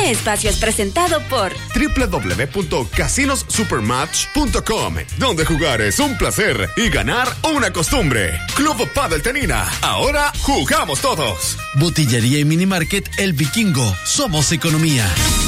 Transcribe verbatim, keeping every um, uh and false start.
Este espacio es presentado por doble u doble u doble u punto casinos supermatch punto com, donde jugar es un placer y ganar una costumbre. Club Padel Tenina, ahora jugamos todos. Botillería y Minimarket El Vikingo, somos economía.